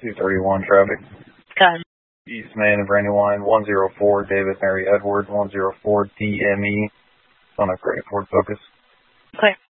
231 traffic. Got it. East Main and Brandywine, 104 David Mary Edwards, 104 DME on a Great Ford Focus. Clear.